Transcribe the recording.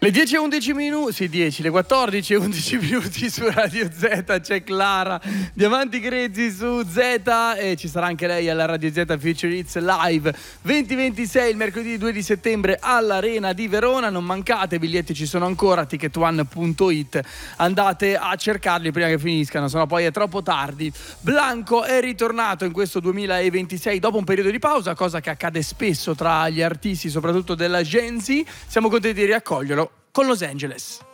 Le 10 e 11 minuti, sì 10, le 14 e 11 minuti su Radio Z, c'è Clara Diamanti Grezzi su Z e ci sarà anche lei alla Radio Z Future Hits Live 2026 il mercoledì 2 di settembre all'Arena di Verona. Non mancate, biglietti ci sono ancora, ticketone.it, andate a cercarli prima che finiscano, sennò poi è troppo tardi. Blanco è ritornato in questo 2026 dopo un periodo di pausa, cosa che accade spesso tra gli artisti, soprattutto della Gen Z. Siamo contenti di riaccoglierlo con Los Angeles.